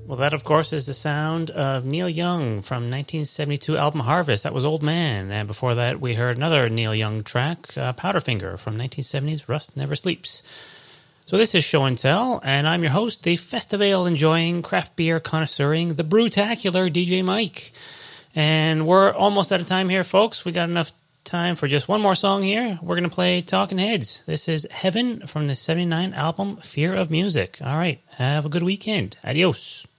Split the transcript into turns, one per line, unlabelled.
Well, that, of course, is the sound of Neil Young from 1972 album Harvest. That was Old Man. And before that, we heard another Neil Young track, Powderfinger, from 1970's Rust Never Sleeps. So this is Show and Tell, and I'm your host, the festival-enjoying, craft beer connoisseuring, the brewtacular DJ Mike. And we're almost out of time here, folks. We got enough time for just one more song here. We're going to play Talking Heads. This is Heaven from the 79 album Fear of Music. All right, have a good weekend. Adios.